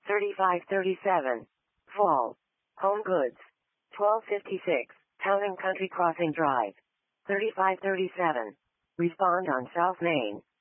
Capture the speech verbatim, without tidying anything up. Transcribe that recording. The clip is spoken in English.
thirty-five thirty-seven. Fall. Home Goods. twelve fifty-six. Town and Country Crossing Drive. thirty-five thirty-seven. Respond on South Main.